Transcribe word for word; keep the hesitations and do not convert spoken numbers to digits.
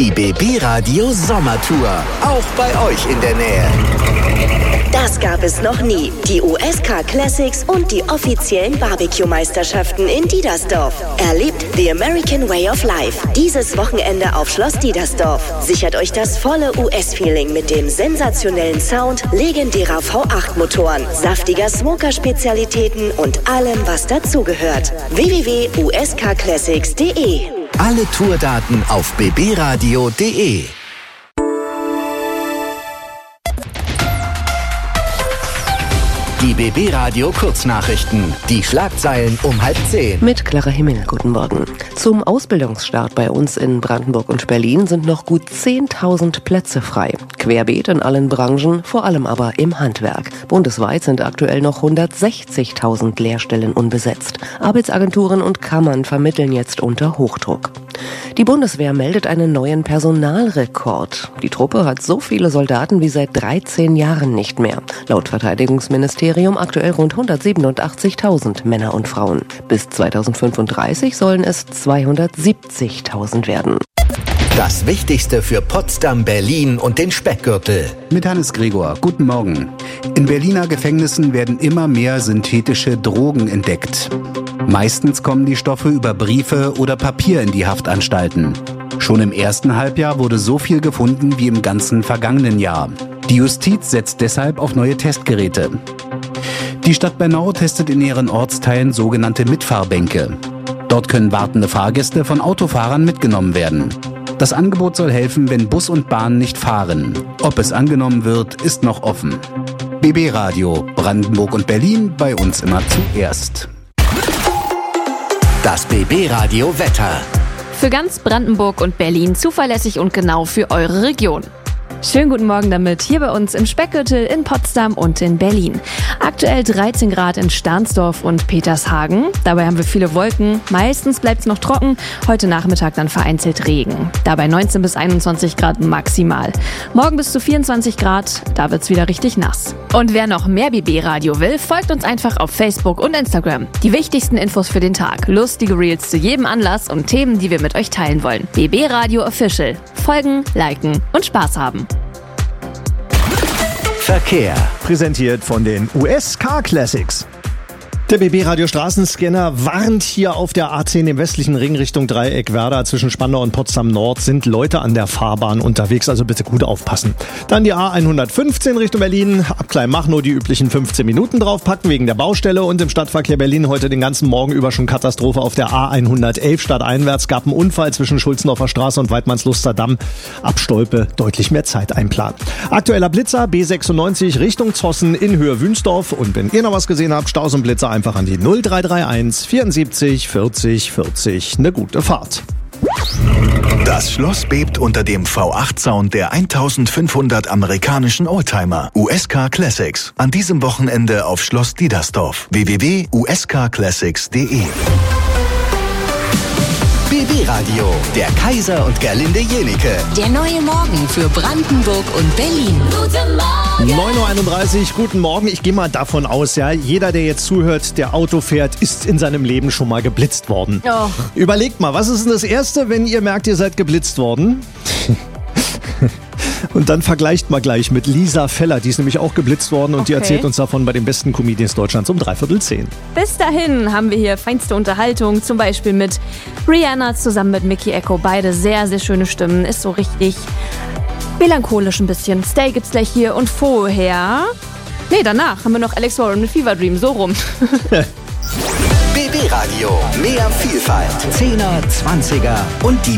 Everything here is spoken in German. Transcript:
Die B B Radio Sommertour. Auch bei euch in der Nähe. Das gab es noch nie. Die U S K Classics und die offiziellen Barbecue-Meisterschaften in Diedersdorf. Erlebt the American Way of Life. Dieses Wochenende auf Schloss Diedersdorf. Sichert euch das volle U S-Feeling mit dem sensationellen Sound, legendärer V acht Motoren, saftiger Smoker-Spezialitäten und allem, was dazugehört. w w w punkt u s k classics punkt d e Alle Tourdaten auf b b radio punkt d e. Die B B Radio Kurznachrichten. Die Schlagzeilen um halb zehn. Mit Clara Himmel, guten Morgen. Zum Ausbildungsstart bei uns in Brandenburg und Berlin sind noch gut zehntausend Plätze frei. Querbeet in allen Branchen, vor allem aber im Handwerk. Bundesweit sind aktuell noch hundertsechzigtausend Lehrstellen unbesetzt. Arbeitsagenturen und Kammern vermitteln jetzt unter Hochdruck. Die Bundeswehr meldet einen neuen Personalrekord. Die Truppe hat so viele Soldaten wie seit dreizehn Jahren nicht mehr. Laut Verteidigungsministerium aktuell rund hundertsiebenundachtzigtausend Männer und Frauen. Bis zweitausendfünfunddreißig sollen es zweihundertsiebzigtausend werden. Das Wichtigste für Potsdam, Berlin und den Speckgürtel. Mit Hannes Gregor. Guten Morgen. In Berliner Gefängnissen werden immer mehr synthetische Drogen entdeckt. Meistens kommen die Stoffe über Briefe oder Papier in die Haftanstalten. Schon im ersten Halbjahr wurde so viel gefunden wie im ganzen vergangenen Jahr. Die Justiz setzt deshalb auf neue Testgeräte. Die Stadt Bernau testet in ihren Ortsteilen sogenannte Mitfahrbänke. Dort können wartende Fahrgäste von Autofahrern mitgenommen werden. Das Angebot soll helfen, wenn Bus und Bahn nicht fahren. Ob es angenommen wird, ist noch offen. B B Radio, Brandenburg und Berlin, bei uns immer zuerst. Das B B Radio Wetter. Für ganz Brandenburg und Berlin zuverlässig und genau für eure Region. Schönen guten Morgen damit, hier bei uns im Speckgürtel, in Potsdam und in Berlin. Aktuell dreizehn Grad in Stahnsdorf und Petershagen. Dabei haben wir viele Wolken, meistens bleibt es noch trocken, heute Nachmittag dann vereinzelt Regen. Dabei neunzehn bis einundzwanzig Grad maximal. Morgen bis zu vierundzwanzig Grad, da wird's wieder richtig nass. Und wer noch mehr B B-Radio will, folgt uns einfach auf Facebook und Instagram. Die wichtigsten Infos für den Tag, lustige Reels zu jedem Anlass und Themen, die wir mit euch teilen wollen. B B Radio Official. Folgen, liken und Spaß haben. Verkehr. Präsentiert von den U S K Classics. Der B B-Radio Straßenscanner warnt, hier auf der A zehn im westlichen Ring Richtung Dreieck Werder zwischen Spandau und Potsdam Nord sind Leute an der Fahrbahn unterwegs, also bitte gut aufpassen. Dann die A hundertfünfzehn Richtung Berlin, ab Kleinmachnow die üblichen fünfzehn Minuten draufpacken wegen der Baustelle und im Stadtverkehr Berlin heute den ganzen Morgen über schon Katastrophe auf der A hundertelf stadteinwärts, gab einen Unfall zwischen Schulzendorfer Straße und Weidmannsluster Damm. Ab Stolpe deutlich mehr Zeit einplanen. Aktueller Blitzer B sechsundneunzig Richtung Zossen in Höhe Wünsdorf und wenn ihr noch was gesehen habt, Staus und Blitzer einfach an die null drei drei eins vierundsiebzig vierzig vierzig. Eine gute Fahrt. Das Schloss bebt unter dem V acht Sound der eintausendfünfhundert amerikanischen Oldtimer. U S K Classics. An diesem Wochenende auf Schloss Diedersdorf. w w w punkt u s k classics punkt d e. B B-Radio, der Kaiser und Gerlinde Jenike. Der neue Morgen für Brandenburg und Berlin. Guten Morgen. neun Uhr einunddreißig, guten Morgen. Ich gehe mal davon aus, ja, jeder, der jetzt zuhört, der Auto fährt, ist in seinem Leben schon mal geblitzt worden. Oh. Überlegt mal, was ist denn das Erste, wenn ihr merkt, ihr seid geblitzt worden? Und dann vergleicht mal gleich mit Lisa Feller, die ist nämlich auch geblitzt worden und Okay. die erzählt uns davon bei den besten Comedians Deutschlands um dreiviertel zehn. Bis dahin haben wir hier feinste Unterhaltung, zum Beispiel mit Rihanna zusammen mit Mickey Echo. Beide sehr, sehr schöne Stimmen, ist so richtig melancholisch ein bisschen. Stay gibt's gleich hier und vorher... Nee, danach haben wir noch Alex Warren mit Fever Dream, so rum. B B-Radio, mehr Vielfalt. Zehner, Zwanziger und die